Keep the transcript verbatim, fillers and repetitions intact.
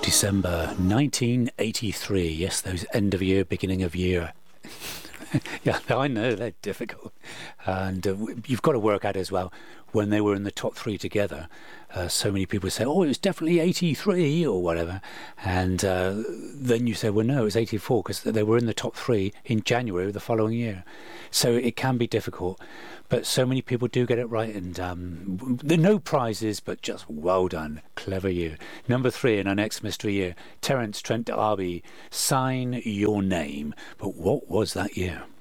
December nineteen eighty-three. Yes, those end of year, beginning of year. Yeah, I know they're difficult. And uh, you've got to work out as well when they were in the top three together. Uh, so many people say, oh, it was definitely eighty-three or whatever. And uh, then you say, well, no, it was eighty-four because they were in the top three in January of the following year. So it can be difficult. But so many people do get it right. And um, there are no prizes, but just well done. Clever you. Number three in our next mystery year, Terence Trent D'Arby, Sign Your Name. But what was that year?